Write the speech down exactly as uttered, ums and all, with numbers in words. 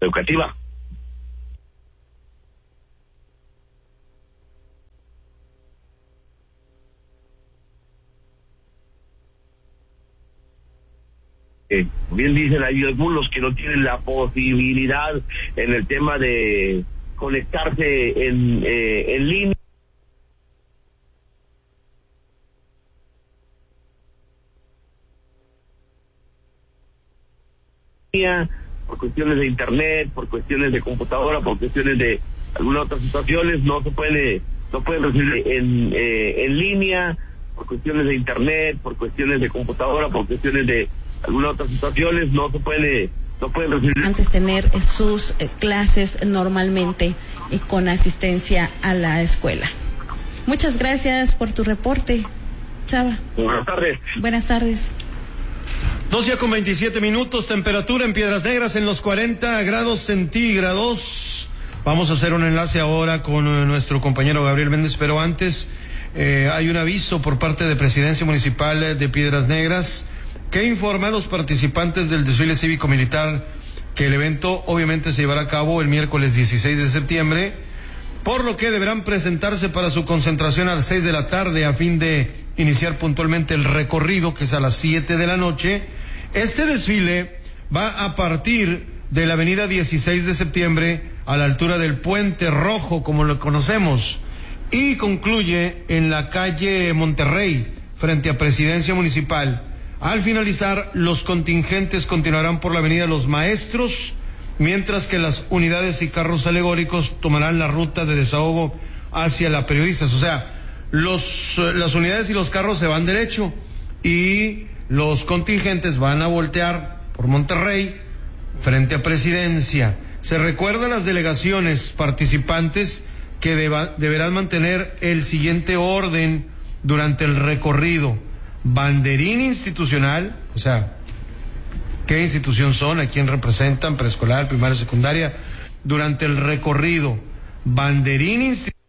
educativa. Eh, bien dicen, hay algunos que no tienen la posibilidad en el tema de conectarse en, eh, en línea. Por cuestiones de internet, por cuestiones de computadora, por cuestiones de algunas otras situaciones, no se puede, no pueden recibir en, eh, en línea, por cuestiones de internet, por cuestiones de computadora, por cuestiones de algunas otras situaciones, no se puede, no pueden recibir. Antes tener sus eh, clases normalmente y con asistencia a la escuela. Muchas gracias por tu reporte, Chava. Buenas tardes. Buenas tardes. doce con veintisiete minutos, temperatura en Piedras Negras en los cuarenta grados centígrados. Vamos a hacer un enlace ahora con uh, nuestro compañero Gabriel Méndez, pero antes eh, hay un aviso por parte de Presidencia Municipal de Piedras Negras que informa a los participantes del desfile cívico-militar que el evento obviamente se llevará a cabo el miércoles dieciséis de septiembre, por lo que deberán presentarse para su concentración a las seis de la tarde a fin de iniciar puntualmente el recorrido, que es a las siete de la noche. Este desfile va a partir de la avenida dieciséis de septiembre a la altura del Puente Rojo, como lo conocemos, y concluye en la calle Monterrey, frente a Presidencia Municipal. Al finalizar, los contingentes continuarán por la avenida Los Maestros, mientras que las unidades y carros alegóricos tomarán la ruta de desahogo hacia la Periodistas. O sea, los, las unidades y los carros se van derecho y los contingentes van a voltear por Monterrey frente a Presidencia. Se recuerda a las delegaciones participantes que deba, deberán mantener el siguiente orden durante el recorrido: banderín institucional, o sea, qué institución son, a quién representan, preescolar, primaria, secundaria, durante el recorrido, banderín institucional.